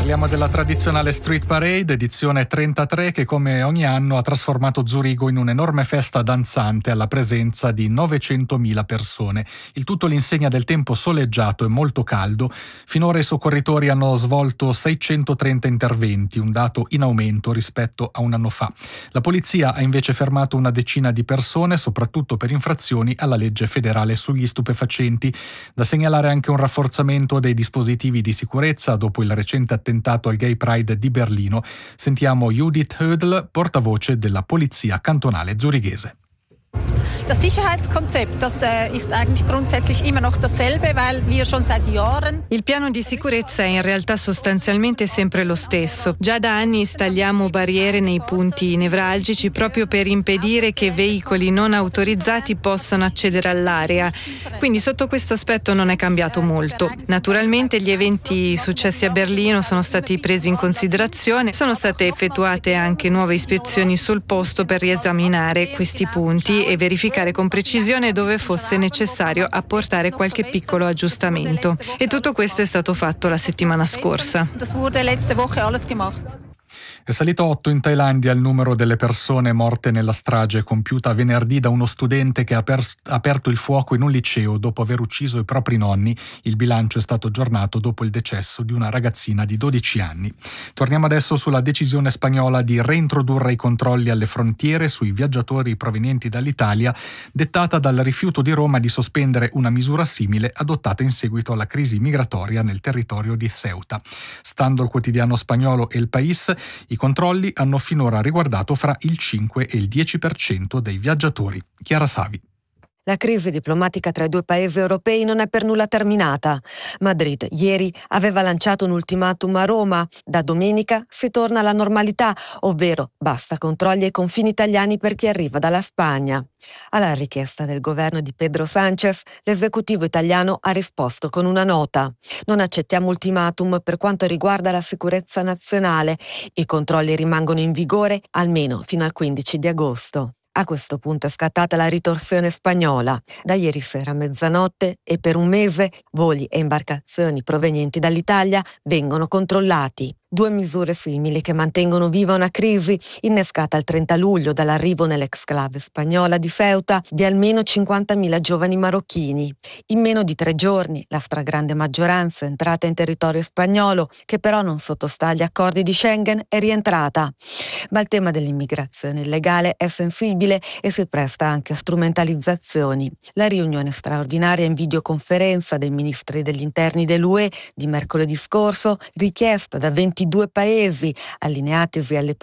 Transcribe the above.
Parliamo della tradizionale Street Parade, edizione 33, che come ogni anno ha trasformato Zurigo in un'enorme festa danzante alla presenza di 900.000 persone. Il tutto all'insegna del tempo soleggiato e molto caldo. Finora i soccorritori hanno svolto 630 interventi, un dato in aumento rispetto a un anno fa. La polizia ha invece fermato una decina di persone, soprattutto per infrazioni alla legge federale sugli stupefacenti. Da segnalare anche un rafforzamento dei dispositivi di sicurezza dopo il recente attentato al Gay Pride di Berlino. Sentiamo Judith Hödl, portavoce della Polizia Cantonale Zurighese. Das Sicherheitskonzept, das ist eigentlich grundsätzlich immer noch dasselbe, weil wir schon seit Jahren. Il piano di sicurezza è in realtà sostanzialmente sempre lo stesso. Già da anni installiamo barriere nei punti nevralgici proprio per impedire che veicoli non autorizzati possano accedere all'area. Quindi sotto questo aspetto non è cambiato molto. Naturalmente gli eventi successi a Berlino sono stati presi in considerazione, sono state effettuate anche nuove ispezioni sul posto per riesaminare questi punti e verificare con precisione dove fosse necessario apportare qualche piccolo aggiustamento. E tutto questo è stato fatto la settimana scorsa. Das wurde letzte Woche alles gemacht. È salito 8 in Thailandia il numero delle persone morte nella strage compiuta venerdì da uno studente che ha aperto il fuoco in un liceo dopo aver ucciso i propri nonni. Il bilancio è stato aggiornato dopo il decesso di una ragazzina di 12 anni. Torniamo adesso sulla decisione spagnola di reintrodurre i controlli alle frontiere sui viaggiatori provenienti dall'Italia, dettata dal rifiuto di Roma di sospendere una misura simile adottata in seguito alla crisi migratoria nel territorio di Ceuta. Stando al quotidiano spagnolo El País, i controlli hanno finora riguardato fra il 5 e il 10% dei viaggiatori. Chiara Savi. La crisi diplomatica tra i due paesi europei non è per nulla terminata. Madrid ieri aveva lanciato un ultimatum a Roma. Da domenica si torna alla normalità, ovvero basta controlli ai confini italiani per chi arriva dalla Spagna. Alla richiesta del governo di Pedro Sánchez, l'esecutivo italiano ha risposto con una nota. Non accettiamo ultimatum per quanto riguarda la sicurezza nazionale. I controlli rimangono in vigore almeno fino al 15 di agosto. A questo punto è scattata la ritorsione spagnola. Da ieri sera a mezzanotte e per un mese voli e imbarcazioni provenienti dall'Italia vengono controllati. Due misure simili che mantengono viva una crisi innescata il 30 luglio dall'arrivo nell'exclave spagnola di Ceuta di almeno 50.000 giovani marocchini. In meno di 3 giorni la stragrande maggioranza è entrata in territorio spagnolo, che però non sottostà agli accordi di Schengen, è rientrata. Ma il tema dell'immigrazione illegale è sensibile e si presta anche a strumentalizzazioni. La riunione straordinaria in videoconferenza dei ministri degli interni dell'UE di mercoledì scorso, richiesta da 22 paesi allineatisi alle